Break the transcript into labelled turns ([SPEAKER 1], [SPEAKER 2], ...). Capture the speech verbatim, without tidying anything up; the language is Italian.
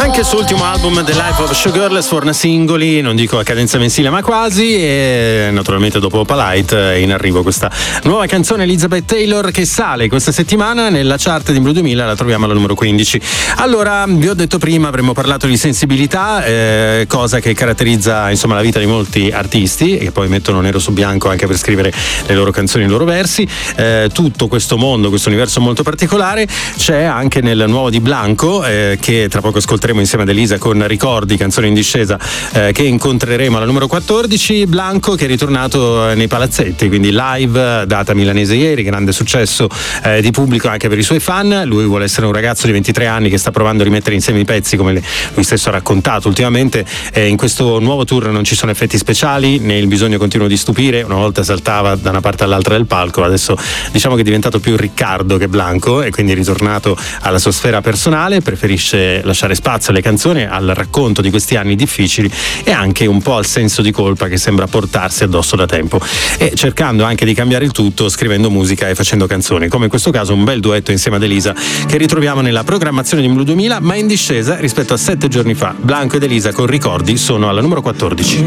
[SPEAKER 1] Anche il suo ultimo album The Life of Showgirl sforna singoli, non dico a cadenza mensile ma quasi, e naturalmente dopo Polite è in arrivo questa nuova canzone Elizabeth Taylor che sale questa settimana nella chart di Blu duemila, la troviamo alla numero quindici. Allora, vi ho detto prima, avremmo parlato di sensibilità, eh, cosa che caratterizza insomma la vita di molti artisti che poi mettono nero su bianco anche per scrivere le loro canzoni, i loro versi. Eh, tutto questo mondo, questo universo molto particolare c'è anche nel nuovo di Blanco, eh, che tra poco ascolteremo insieme ad Elisa con Ricordi, canzone in discesa, eh, che incontreremo alla numero quattordici. Blanco che è ritornato nei palazzetti, quindi live, data milanese ieri, grande successo eh, di pubblico anche per i suoi fan. Lui vuole essere un ragazzo di ventitré anni che sta provando a rimettere insieme i pezzi, come lui stesso ha raccontato ultimamente. Eh, in questo nuovo tour non ci sono effetti speciali né il bisogno continuo di stupire. Una volta saltava da una parte all'altra del palco, adesso diciamo che è diventato più Riccardo che Blanco e quindi è ritornato alla sua sfera personale. Preferisce lasciare spazio alle canzoni, al racconto di questi anni difficili e anche un po' al senso di colpa che sembra portarsi addosso da tempo, e cercando anche di cambiare il tutto scrivendo musica e facendo canzoni, come in questo caso un bel duetto insieme ad Elisa che ritroviamo nella programmazione di Blu duemila ma in discesa rispetto a sette giorni fa. Blanco ed Elisa con Ricordi sono alla numero quattordici.